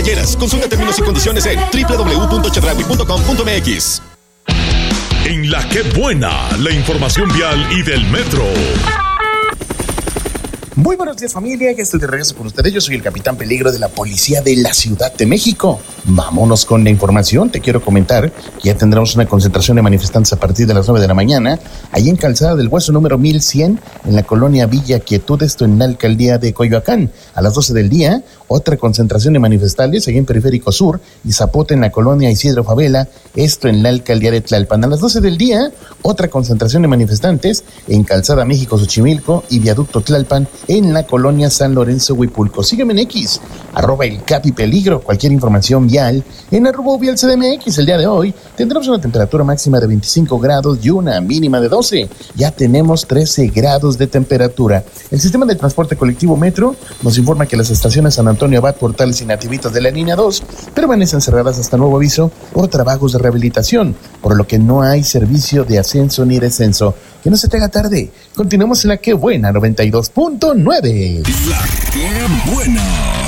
playeras. Consulta términos y condiciones en www.chedraui.com.mx. En La Que Buena, la información vial y del metro. Muy buenos días, familia, ya estoy de regreso con ustedes. Yo soy el Capitán Peligro de la Policía de la Ciudad de México. Vámonos con la información. Te quiero comentar que ya tendremos una concentración de manifestantes a partir de las 9 de la mañana, ahí en Calzada del Hueso número 1100, en la colonia Villa Quietud, esto en la alcaldía de Coyoacán. A las 12 del día, otra concentración de manifestantes ahí en Periférico Sur y Zapote, en la colonia Isidro Favela, esto en la alcaldía de Tlalpan. A las 12 del día, otra concentración de manifestantes en Calzada México Xochimilco y Viaducto Tlalpan, en la colonia San Lorenzo Huipulco. Sígueme en X, @elcapipeligro. Cualquier información vial en @vialcdmx. El día de hoy tendremos una temperatura máxima de 25 grados y una mínima de 12. Ya tenemos 13 grados de temperatura. El sistema de transporte colectivo Metro nos informa que las estaciones San Antonio Abad, Portales y Nativitas de la línea 2 permanecen cerradas hasta nuevo aviso por trabajos de rehabilitación, por lo que no hay servicio de ascenso ni descenso. Que no se te haga tarde. Continuamos en La Que Buena 92.9. La Que Buena.